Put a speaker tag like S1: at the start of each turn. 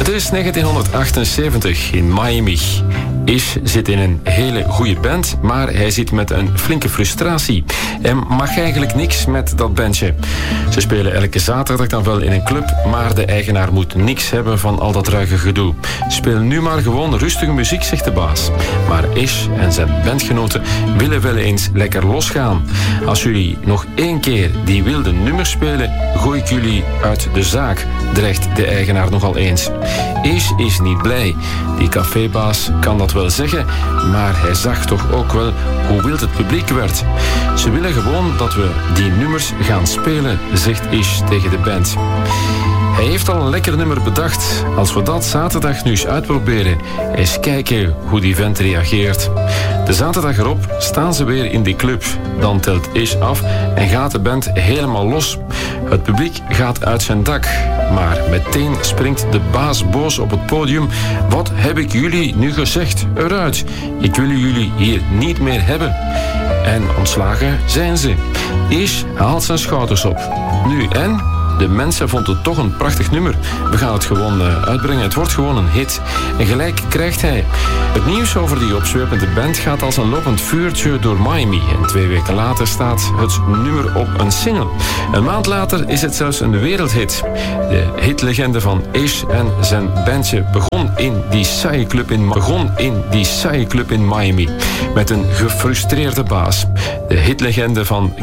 S1: Het is 1978 in Miami. Ish zit in een hele goede band, maar hij zit met een flinke frustratie en mag eigenlijk niks met dat bandje. Ze spelen elke zaterdag dan wel in een club, maar de eigenaar moet niks hebben van al dat ruige gedoe. Speel nu maar gewoon rustige muziek, zegt de baas. Maar Ish en zijn bandgenoten willen wel eens lekker losgaan. Als jullie nog 1 keer die wilde nummers spelen, gooi ik jullie uit de zaak, dreigt de eigenaar nogal eens. Ish is niet blij. Die cafébaas kan dat wel zeggen, maar hij zag toch ook wel hoe wild het publiek werd. Ze willen gewoon dat we die nummers gaan spelen, zegt Ish tegen de band. Hij heeft al een lekker nummer bedacht. Als we dat zaterdag nu eens uitproberen, eens kijken hoe die vent reageert. De zaterdag erop staan ze weer in die club. Dan telt Ish af en gaat de band helemaal los. Het publiek gaat uit zijn dak. Maar meteen springt de baas boos op het podium. Wat heb ik jullie nu gezegd? Eruit. Ik wil jullie hier niet meer hebben. En ontslagen zijn ze. Ish haalt zijn schouders op. Nu en? De mensen vonden het toch een prachtig nummer. We gaan het gewoon uitbrengen. Het wordt gewoon een hit. En gelijk krijgt hij. Het nieuws over die opzwepende band gaat als een lopend vuurtje door Miami. En 2 weken later staat het nummer op een single. Een maand later is het zelfs een wereldhit. De hitlegende van Ish en zijn bandje begon in die saaie club in Miami. Met een gefrustreerde baas. De hitlegende van